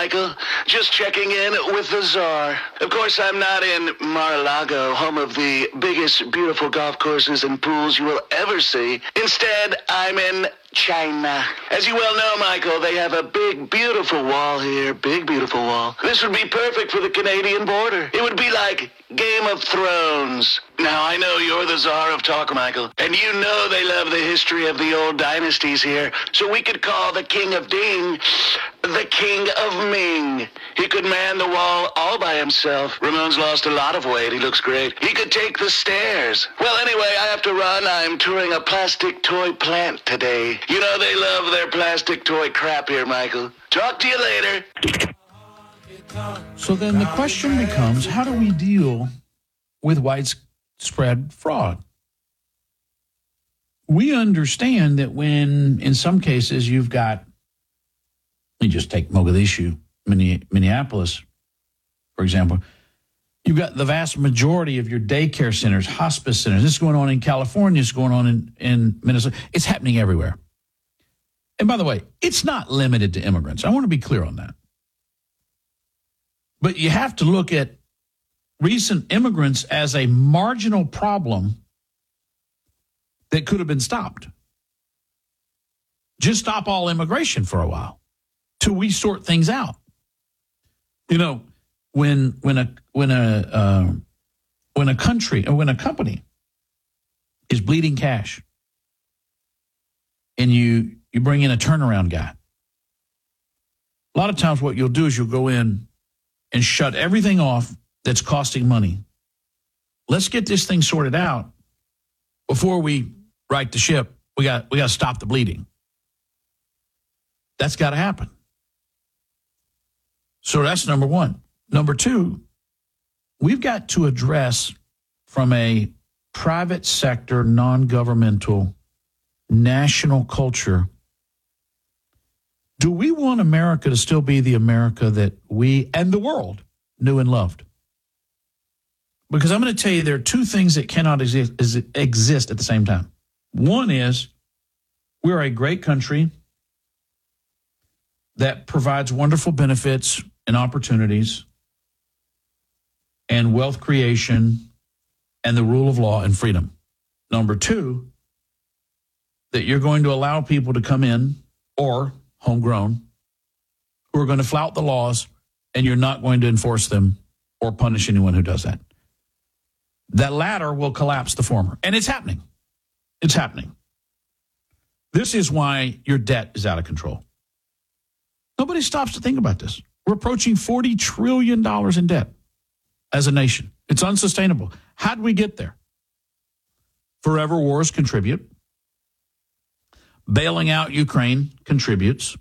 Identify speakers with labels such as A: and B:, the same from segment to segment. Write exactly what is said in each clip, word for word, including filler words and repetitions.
A: Michael. Just checking in with the Czar. Of course, I'm not in Mar-a-Lago, home of the biggest, beautiful golf courses and pools you will ever see. Instead, I'm in China. As you well know, Michael, they have a big, beautiful wall here. Big, beautiful wall. This would be perfect for the Canadian border. It would be like Game of Thrones. Now, I know you're the Czar of talk, Michael, and you know they love the history of the old dynasties here, so we could call the King of Ding the King of Ming. He could man the wall all by himself. Ramon's lost a lot of weight. He looks great. He could take the stairs. Well, anyway, I have to run. I'm touring a plastic toy plant today. You know they love their plastic toy crap here, Michael. Talk to you later.
B: So then the question becomes, how do we deal with widespread fraud? We understand that when, in some cases, you've got, you just take Mogadishu, Minneapolis, for example, you've got the vast majority of your daycare centers, hospice centers. This is going on in California. It's going on in, in Minnesota. It's happening everywhere. And by the way, it's not limited to immigrants. I want to be clear on that. But you have to look at recent immigrants as a marginal problem that could have been stopped. Just stop all immigration for a while till we sort things out. You know, when when a when a uh, when a country or when a company is bleeding cash, and you you bring in a turnaround guy, a lot of times what you'll do is you'll go in and shut everything off that's costing money. Let's get this thing sorted out before we right the ship. We got we got to stop the bleeding. That's got to happen. So that's number one. Number two, we've got to address from a private sector, non-governmental, national culture, do we want America to still be the America that we and the world knew and loved? Because I'm going to tell you there are two things that cannot exist, exist at the same time. One is we're a great country that provides wonderful benefits and opportunities and wealth creation and the rule of law and freedom. Number two, that you're going to allow people to come in or homegrown who are going to flout the laws and you're not going to enforce them or punish anyone who does that. That latter will collapse the former. And it's happening. It's happening. This is why your debt is out of control. Nobody stops to think about this. We're approaching forty trillion dollars in debt as a nation. It's unsustainable. How did we get there? Forever wars contribute. Bailing out Ukraine contributes.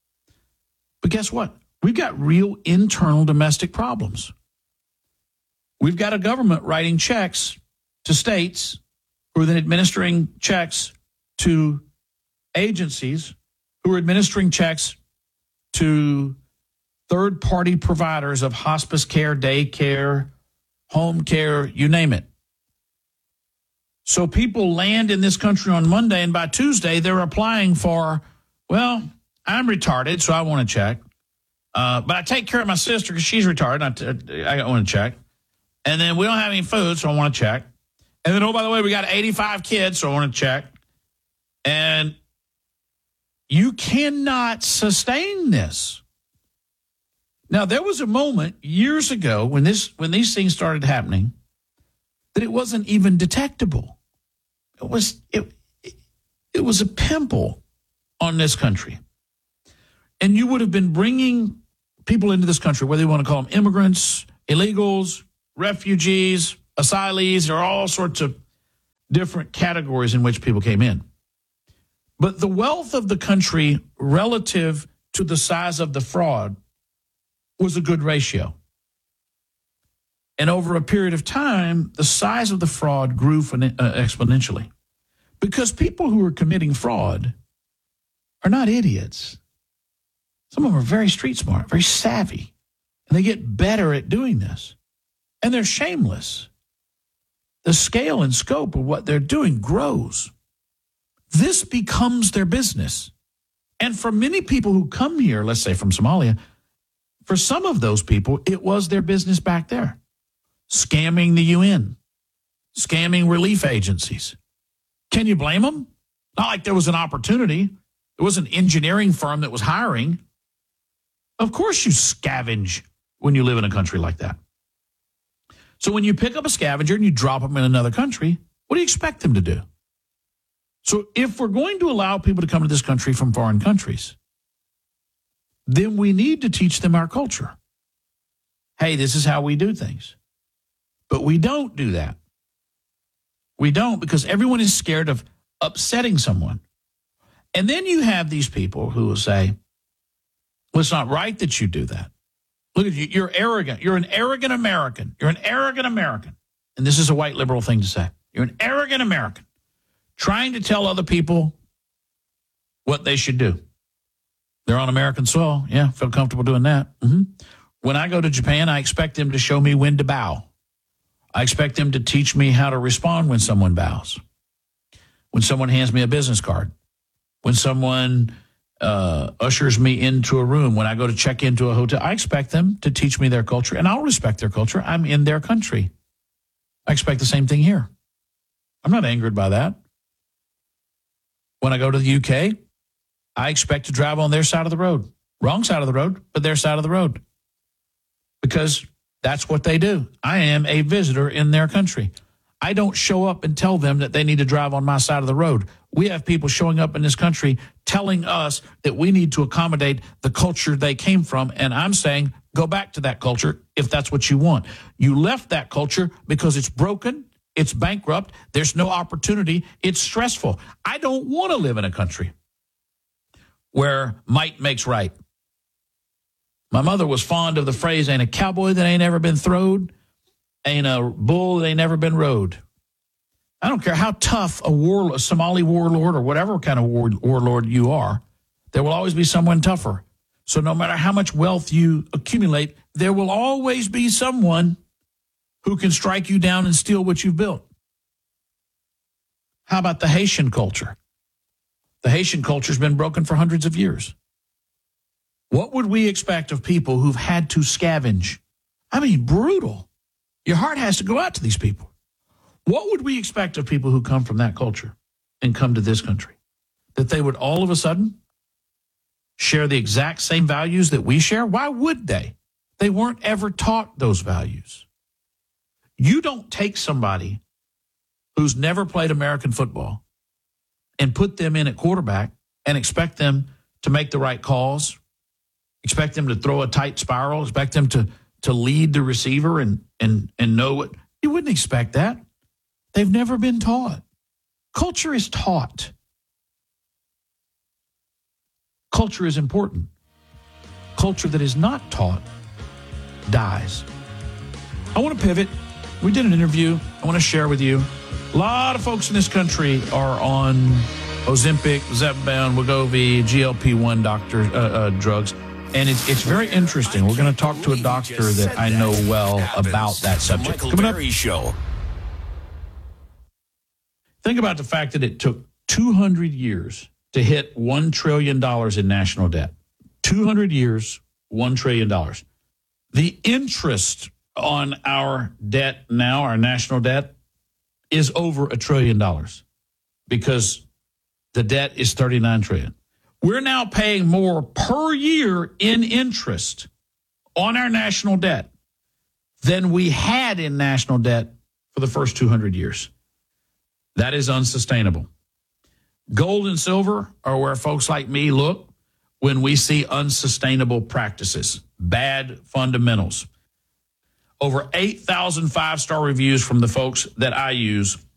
B: But guess what? We've got real internal domestic problems. We've got a government writing checks to states who are then administering checks to agencies who are administering checks to third-party providers of hospice care, daycare, home care, you name it. So people land in this country on Monday, and by Tuesday, they're applying for, well, I'm retarded, so I want to check. Uh, but I take care of my sister because she's retarded. I, I want to check. And then we don't have any food, so I want to check. And then, oh, by the way, we got eighty-five kids, so I want to check. And you cannot sustain this. Now, there was a moment years ago when this when these things started happening that it wasn't even detectable. It was it, it was a pimple on this country. And you would have been bringing people into this country, whether you want to call them immigrants, illegals, refugees, asylees, there are all sorts of different categories in which people came in. But the wealth of the country relative to the size of the fraud was a good ratio. And over a period of time, the size of the fraud grew exponentially. Because people who are committing fraud are not idiots. Some of them are very street smart, very savvy, and they get better at doing this. And they're shameless. The scale and scope of what they're doing grows. This becomes their business. And for many people who come here, let's say from Somalia, For some of those people, it was their business back there. Scamming the U N, scamming relief agencies. Can you blame them? Not like there was an opportunity. There was an engineering firm that was hiring. Of course you scavenge when you live in a country like that. So when you pick up a scavenger and you drop them in another country, what do you expect them to do? So if we're going to allow people to come to this country from foreign countries, then we need to teach them our culture. Hey, this is how we do things. But we don't do that. We don't, because everyone is scared of upsetting someone. And then you have these people who will say, well, it's not right that you do that. Look at you. You're arrogant. You're an arrogant American. You're an arrogant American. And this is a white liberal thing to say. You're an arrogant American trying to tell other people what they should do. They're on American soil. Yeah, feel comfortable doing that. Mm-hmm. When I go to Japan, I expect them to show me when to bow. I expect them to teach me how to respond when someone bows, when someone hands me a business card, when someone uh, ushers me into a room, when I go to check into a hotel. I expect them to teach me their culture, and I'll respect their culture. I'm in their country. I expect the same thing here. I'm not angered by that. When I go to the U K, I expect to drive on their side of the road. Wrong side of the road, but their side of the road. Because that's what they do. I am a visitor in their country. I don't show up and tell them that they need to drive on my side of the road. We have people showing up in this country telling us that we need to accommodate the culture they came from. And I'm saying, go back to that culture if that's what you want. You left that culture because it's broken, it's bankrupt, there's no opportunity, it's stressful. I don't want to live in a country where might makes right. My mother was fond of the phrase, ain't a cowboy that ain't ever been throwed, ain't a bull that ain't never been rode. I don't care how tough a war, a Somali warlord or whatever kind of war, warlord you are, there will always be someone tougher. So no matter how much wealth you accumulate, there will always be someone who can strike you down and steal what you've built. How about the Haitian culture? The Haitian culture has been broken for hundreds of years. What would we expect of people who've had to scavenge? I mean, brutal. Your heart has to go out to these people. What would we expect of people who come from that culture and come to this country? That they would all of a sudden share the exact same values that we share? Why would they? They weren't ever taught those values. You don't take somebody who's never played American football and put them in at quarterback and expect them to make the right calls, expect them to throw a tight spiral, expect them to to lead the receiver and and and know what. You wouldn't expect that. They've never been taught. Culture is taught. Culture is important. Culture that is not taught dies. I want to pivot. We did an interview I want to share with you. A lot of folks in this country are on Ozempic, Zepbound, Wegovy, G L P one doctor uh, uh, drugs. And it's it's very interesting. We're going to talk to a doctor that I know well about that subject. Coming up,
C: Show.
B: Think about the fact that it took two hundred years to hit one trillion dollars in national debt. two hundred years, one trillion dollars. The interest on our debt now, our national debt, is over a trillion dollars because the debt is thirty-nine trillion dollars. We're now paying more per year in interest on our national debt than we had in national debt for the first two hundred years. That is unsustainable. Gold and silver are where folks like me look when we see unsustainable practices, bad fundamentals. Over eight thousand five-star reviews from the folks that I use